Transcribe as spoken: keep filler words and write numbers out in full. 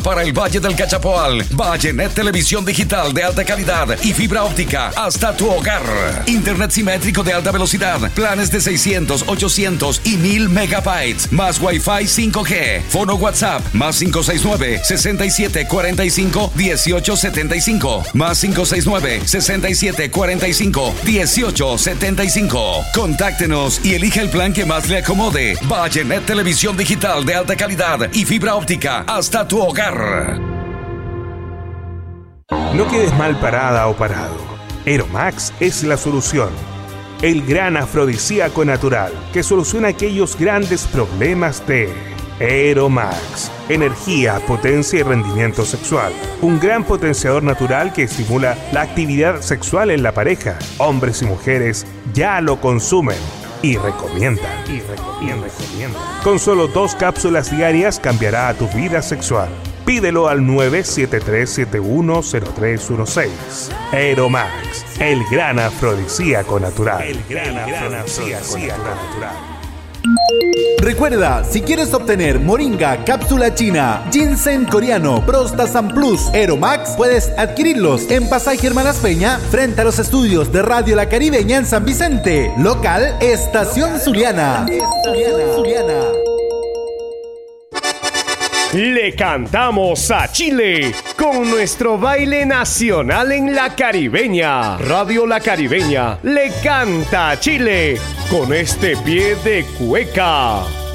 para el Valle del Cachapoal. Vallenet Televisión Digital de alta calidad y fibra óptica hasta tu hogar. Internet simétrico de alta velocidad. Planes de seiscientos, ochocientos y mil megabytes. Más Wi-Fi cinco G. Fono WhatsApp. Más cinco seis nueve, seis siete cuatro cinco, uno ocho siete cinco. Más cinco seis nueve, seis siete cuatro cinco, uno ocho siete cinco. Contáctenos y elija el plan que más le acomode. Vallenet Televisión Digital de alta calidad y fibra óptica hasta tu hogar. No quedes mal parada o parado. Aeromax es la solución. El gran afrodisíaco natural que soluciona aquellos grandes problemas de Aeromax. Energía, potencia y rendimiento sexual. Un gran potenciador natural que estimula la actividad sexual en la pareja. Hombres y mujeres ya lo consumen y recomiendan. Y recomiendan. Con solo dos cápsulas diarias cambiará tu vida sexual. Pídelo al nueve siete tres siete uno cero tres uno seis. Aeromax, el gran afrodisíaco natural. El gran afrodisíaco natural. Recuerda, si quieres obtener moringa, cápsula china, ginseng coreano, Prostasan Plus, Aeromax, puedes adquirirlos en Pasaje Hermanas Peña, frente a los estudios de Radio La Caribeña en San Vicente. Local, Estación Zuliana. Estación Zuliana. Le cantamos a Chile con nuestro baile nacional en La Caribeña. Radio La Caribeña le canta a Chile con este pie de cueca.